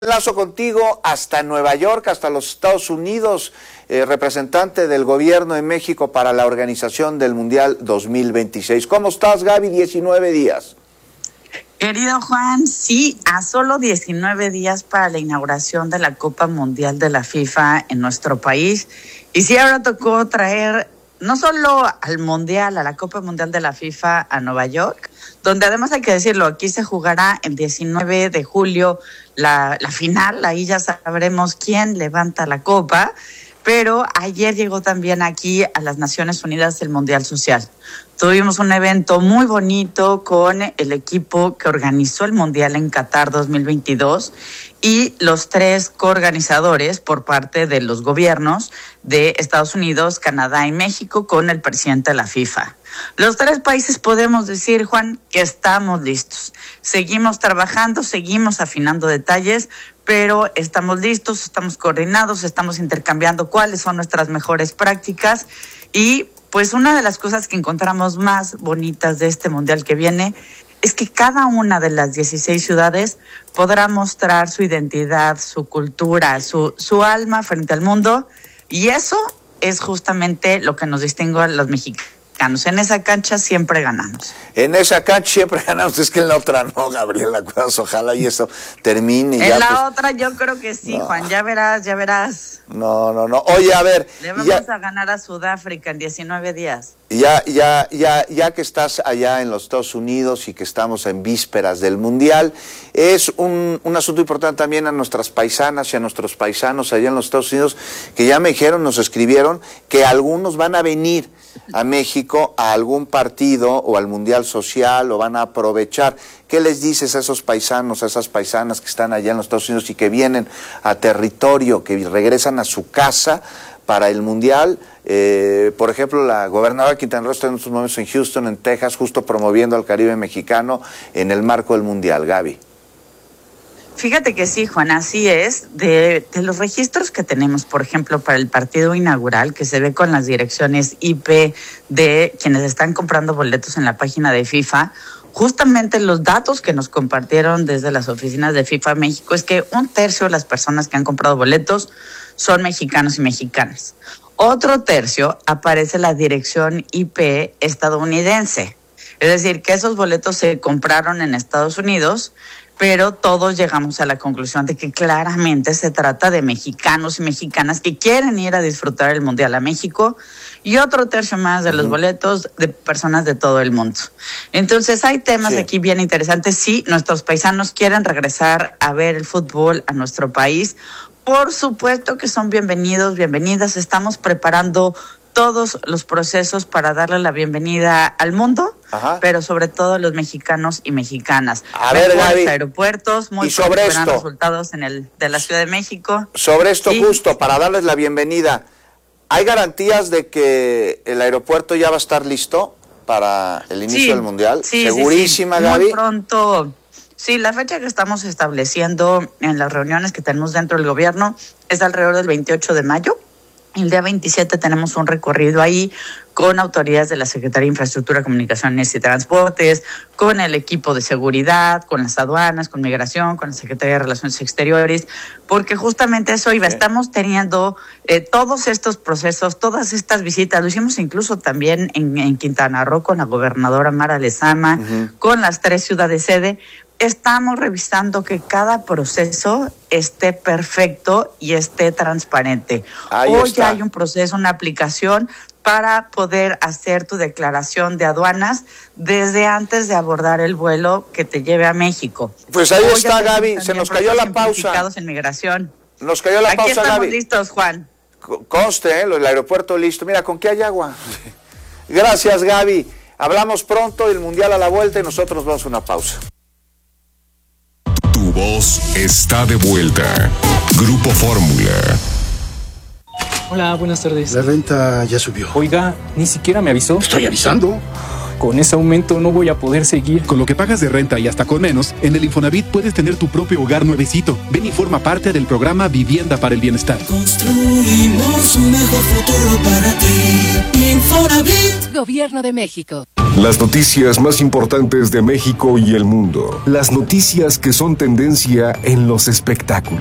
Enlazo contigo hasta Nueva York, hasta los Estados Unidos, representante del gobierno de México para la organización del Mundial 2026. ¿Cómo estás, Gaby? 19 días. Querido Juan, sí, a solo 19 días para la inauguración de la Copa Mundial de la FIFA en nuestro país. Y sí, ahora tocó traer no solo al Mundial, a la Copa Mundial de la FIFA a Nueva York, donde además hay que decirlo, aquí se jugará el 19 de julio la final, ahí ya sabremos quién levanta la copa, pero ayer llegó también aquí a las Naciones Unidas el Mundial Social. Tuvimos un evento muy bonito con el equipo que organizó el Mundial en Qatar 2022 y los 3 coorganizadores por parte de los gobiernos de Estados Unidos, Canadá y México con el presidente de la FIFA. Los 3 países podemos decir, Juan, que estamos listos. Seguimos trabajando, seguimos afinando detalles, pero estamos listos, estamos coordinados, estamos intercambiando cuáles son nuestras mejores prácticas y pues una de las cosas que encontramos más bonitas de este mundial que viene es que cada una de las 16 ciudades podrá mostrar su identidad, su cultura, su alma frente al mundo, y eso es justamente lo que nos distingue a los mexicanos. En esa cancha siempre ganamos. En esa cancha siempre ganamos, es que en la otra no, Gabriela Cuevas, ojalá y eso termine. En la otra yo creo que sí, no. Juan, ya verás. No. Oye, a ver. Le vamos a ganar a Sudáfrica en 19 días. Ya que estás allá en los Estados Unidos y que estamos en vísperas del Mundial, es un asunto importante también a nuestras paisanas y a nuestros paisanos allá en los Estados Unidos, que ya me dijeron, nos escribieron, que algunos van a venir a México a algún partido o al Mundial Social o van a aprovechar. ¿Qué les dices a esos paisanos, a esas paisanas que están allá en los Estados Unidos y que vienen a territorio, que regresan a su casa para el Mundial? Por ejemplo, la gobernadora Quintana Roo está en estos momentos en Houston, en Texas, justo promoviendo al Caribe mexicano en el marco del Mundial. Gaby. Fíjate que sí, Juan, así es. De los registros que tenemos, por ejemplo, para el partido inaugural, que se ve con las direcciones IP de quienes están comprando boletos en la página de FIFA, justamente los datos que nos compartieron desde las oficinas de FIFA México es que 1/3 de las personas que han comprado boletos son mexicanos y mexicanas. Otro 1/3 aparece la dirección IP estadounidense. Es decir, que esos boletos se compraron en Estados Unidos, pero todos llegamos a la conclusión de que claramente se trata de mexicanos y mexicanas que quieren ir a disfrutar el Mundial a México, y otro 1/3 más de los boletos de personas de todo el mundo. Entonces hay temas aquí bien interesantes. Sí, nuestros paisanos quieren regresar a ver el fútbol a nuestro país. Por supuesto que son bienvenidos, bienvenidas. Estamos preparando todos los procesos para darle la bienvenida al mundo, pero sobre todo a los mexicanos y mexicanas. A ver, Gaby, aeropuertos, muy buenos resultados de la Ciudad de México. Sobre esto, justo, para darles la bienvenida, ¿hay garantías de que el aeropuerto ya va a estar listo para el inicio del Mundial? ¿Segurísima, Gaby? Muy pronto. Sí, la fecha que estamos estableciendo en las reuniones que tenemos dentro del gobierno es alrededor del 28 de mayo. El día 27 tenemos un recorrido ahí con autoridades de la Secretaría de Infraestructura, Comunicaciones y Transportes, con el equipo de seguridad, con las aduanas, con Migración, con la Secretaría de Relaciones Exteriores, porque justamente eso iba. Estamos teniendo todos estos procesos, todas estas visitas. Lo hicimos incluso también en Quintana Roo con la gobernadora Mara Lezama, con las 3 ciudades sede. Estamos revisando que cada proceso esté perfecto y esté transparente. Hoy ya hay un proceso, una aplicación para poder hacer tu declaración de aduanas desde antes de abordar el vuelo que te lleve a México. Pues ahí está, Gaby, se nos cayó la pausa. En migración. Nos cayó la pausa, Gaby. Aquí estamos listos, Juan. Conste, el aeropuerto listo. Mira, ¿con qué hay agua? Gracias, Gaby. Hablamos pronto, el Mundial a la vuelta y nosotros vamos a una pausa. Tu voz está de vuelta. Grupo Fórmula. Hola, buenas tardes. La renta ya subió. Oiga, ni siquiera me avisó. Estoy avisando. Con ese aumento no voy a poder seguir. Con lo que pagas de renta y hasta con menos, en el Infonavit puedes tener tu propio hogar nuevecito. Ven y forma parte del programa Vivienda para el Bienestar. Construimos un mejor futuro para ti. Infonavit. Gobierno de México. Las noticias más importantes de México y el mundo. Las noticias que son tendencia en los espectáculos.